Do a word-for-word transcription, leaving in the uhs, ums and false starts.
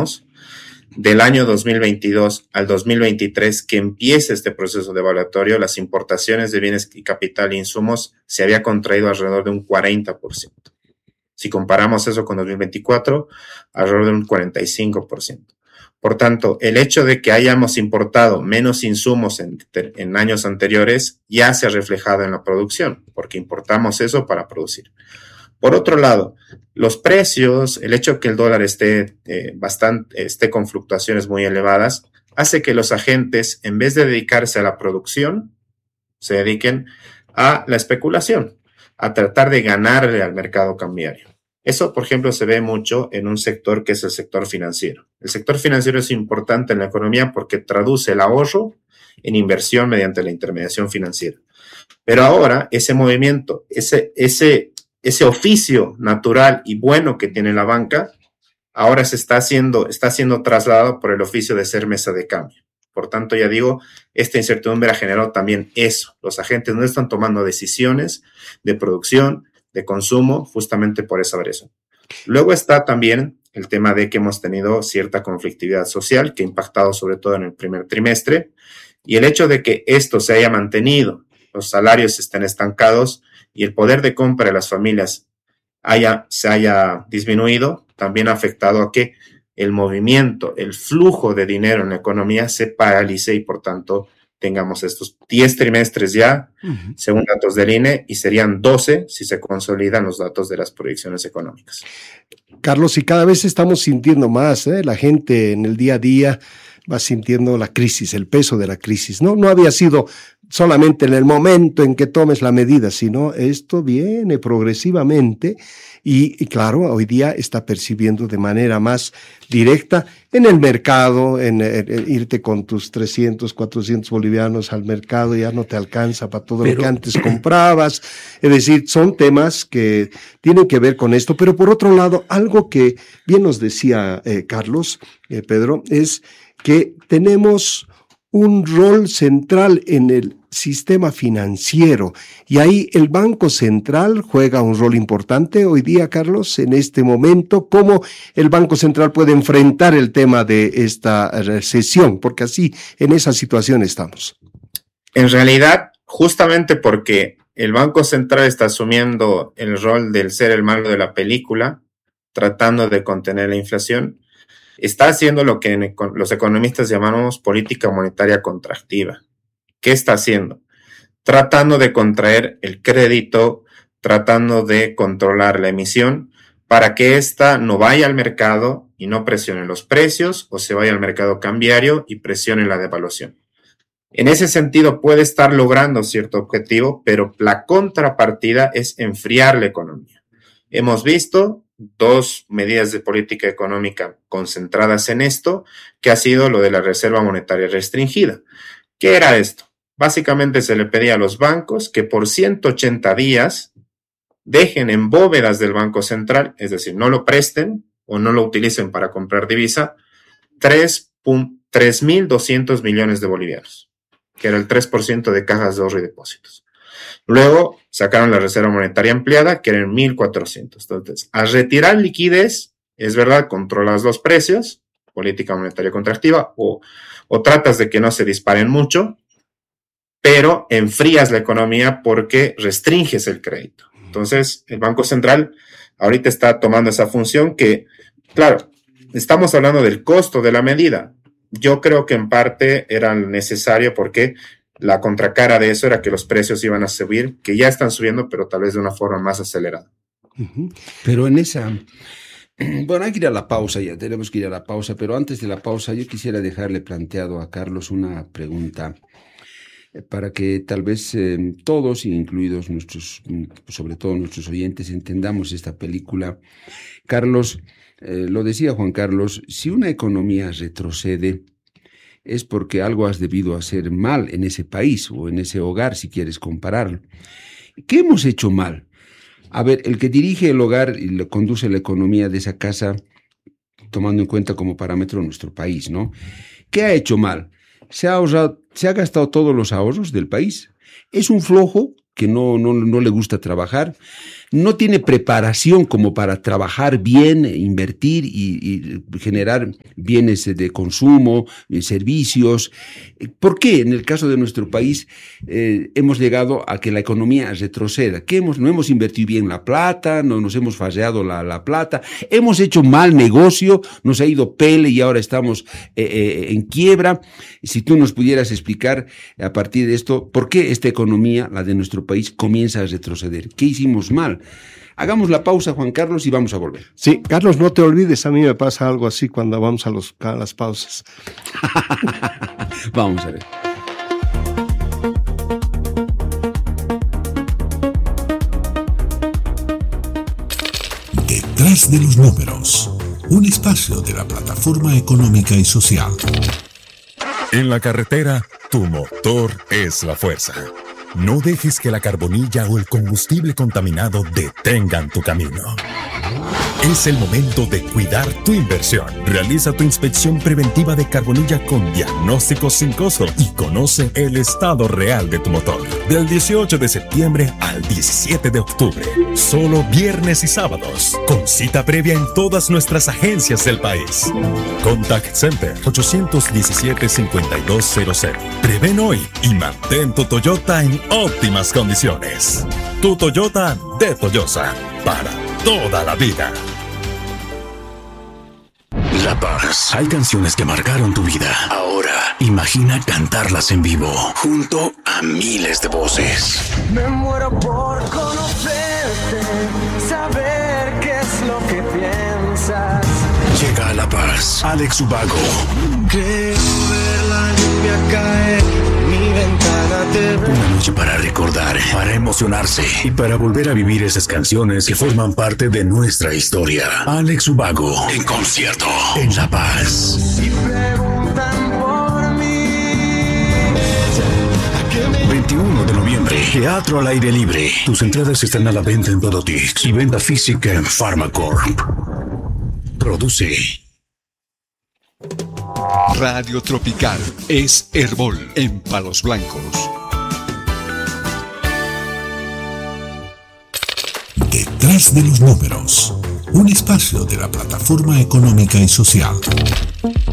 esperamos del año dos mil veintidós al dos mil veintitrés que empiece este proceso devaluatorio, las importaciones de bienes y capital e insumos se había contraído alrededor de un cuarenta por ciento. Si comparamos eso con dos mil veinticuatro, alrededor de un cuarenta y cinco por ciento. Por tanto, el hecho de que hayamos importado menos insumos en, en años anteriores ya se ha reflejado en la producción, porque importamos eso para producir. Por otro lado, los precios, el hecho de que el dólar esté, eh, bastante, esté con fluctuaciones muy elevadas, hace que los agentes, en vez de dedicarse a la producción, se dediquen a la especulación, a tratar de ganarle al mercado cambiario. Eso, por ejemplo, se ve mucho en un sector que es el sector financiero. El sector financiero es importante en la economía porque traduce el ahorro en inversión mediante la intermediación financiera. Pero ahora, ese movimiento, ese, ese, ese oficio natural y bueno que tiene la banca, ahora se está haciendo, está siendo trasladado por el oficio de ser mesa de cambio. Por tanto, ya digo, esta incertidumbre ha generado también eso. Los agentes no están tomando decisiones de producción, de consumo, justamente por esa variación. Luego está también el tema de que hemos tenido cierta conflictividad social que ha impactado sobre todo en el primer trimestre, y el hecho de que esto se haya mantenido, los salarios estén estancados y el poder de compra de las familias haya, se haya disminuido, también ha afectado a que el movimiento, el flujo de dinero en la economía se paralice y por tanto tengamos estos diez trimestres ya, uh-huh. según datos del I N E, y serían doce si se consolidan los datos de las proyecciones económicas. Carlos, y cada vez estamos sintiendo más, ¿eh? La gente en el día a día va sintiendo la crisis, el peso de la crisis, ¿no? No había sido solamente en el momento en que tomes la medida, sino esto viene progresivamente y, y claro, hoy día está percibiendo de manera más directa en el mercado, en, en, en irte con tus trescientos, cuatrocientos bolivianos al mercado, ya no te alcanza para todo pero, lo que antes comprabas. Es decir, son temas que tienen que ver con esto, pero por otro lado, algo que bien nos decía eh, Carlos, eh, Pedro, es que tenemos un rol central en el sistema financiero y ahí el Banco Central juega un rol importante hoy día, Carlos, en este momento. ¿Cómo el Banco Central puede enfrentar el tema de esta recesión? Porque así, en esa situación estamos. En realidad, justamente porque el Banco Central está asumiendo el rol del ser el malo de la película, tratando de contener la inflación, está haciendo lo que los economistas llamamos política monetaria contractiva. ¿Qué está haciendo? Tratando de contraer el crédito, tratando de controlar la emisión para que ésta no vaya al mercado y no presione los precios o se vaya al mercado cambiario y presione la devaluación. En ese sentido puede estar logrando cierto objetivo, pero la contrapartida es enfriar la economía. Hemos visto dos medidas de política económica concentradas en esto, que ha sido lo de la reserva monetaria restringida. ¿Qué era esto? Básicamente se le pedía a los bancos que por ciento ochenta días dejen en bóvedas del Banco Central, es decir, no lo presten o no lo utilicen para comprar divisa, tres mil doscientos millones de bolivianos, que era el tres por ciento de cajas de ahorro y depósitos. Luego sacaron la reserva monetaria ampliada, que eran mil cuatrocientos. Entonces, al retirar liquidez, es verdad, controlas los precios, política monetaria contractiva, o, o tratas de que no se disparen mucho, pero enfrías la economía porque restringes el crédito. Entonces, el Banco Central ahorita está tomando esa función que, claro, estamos hablando del costo de la medida. Yo creo que en parte era necesario porque la contracara de eso era que los precios iban a subir, que ya están subiendo, pero tal vez de una forma más acelerada. Uh-huh. Pero en esa... Bueno, hay que ir a la pausa, ya tenemos que ir a la pausa, pero antes de la pausa yo quisiera dejarle planteado a Carlos una pregunta para que tal vez eh, todos, incluidos nuestros, sobre todo nuestros oyentes, entendamos esta película. Carlos, eh, lo decía Juan Carlos, si una economía retrocede es porque algo has debido hacer mal en ese país o en ese hogar, si quieres compararlo. ¿Qué hemos hecho mal? A ver, el que dirige el hogar y le conduce la economía de esa casa, tomando en cuenta como parámetro nuestro país, ¿no? ¿Qué ha hecho mal? ¿Se ha ahorrado, se ha gastado todos los ahorros del país? ¿Es un flojo que no, no, no le gusta trabajar? no tiene preparación como para trabajar bien, invertir y, y generar bienes de consumo, servicios. ¿Por qué en el caso de nuestro país eh, hemos llegado a que la economía retroceda? ¿Qué hemos, no hemos invertido bien la plata, no nos hemos falseado la, la plata, hemos hecho mal negocio, nos ha ido pele y ahora estamos eh, eh, en quiebra? Si tú nos pudieras explicar a partir de esto, ¿por qué esta economía, la de nuestro país, comienza a retroceder? ¿Qué hicimos mal? Hagamos la pausa, Juan Carlos, y vamos a volver. Sí, Carlos, no te olvides, a mí me pasa algo así cuando vamos a, los, a las pausas. Vamos a ver. Detrás de los números, un espacio de la plataforma económica y social. En la carretera, tu motor es la fuerza. No dejes que la carbonilla o el combustible contaminado detengan tu camino. Es el momento de cuidar tu inversión. Realiza tu inspección preventiva de carbonilla con diagnóstico sin costo y conoce el estado real de tu motor. Del dieciocho de septiembre al diecisiete de octubre. Solo viernes y sábados. Con cita previa en todas nuestras agencias del país. Contact Center ocho uno siete, cinco dos cero cero. Prevén hoy y mantén tu Toyota en óptimas condiciones. Tu Toyota de Toyosa. Para toda la vida. La Paz. Hay canciones que marcaron tu vida. Ahora, imagina cantarlas en vivo, junto a miles de voces. Me muero por conocerte, saber qué es lo que piensas. Llega a La Paz, Alex Ubago. Creo ver la lluvia caer, mi ventana te ve. Una noche para recordar, para emocionarse y para volver a vivir esas canciones que forman parte de nuestra historia. Alex Ubago, en concierto, en La Paz. Y preguntan por mí. veintiuno de noviembre, teatro al aire libre. Tus entradas están a la venta en Todotix y venta física en Pharmacorp. Produce Radio Tropical es Herbol en Palos Blancos. Detrás de los números, un espacio de la plataforma económica y social.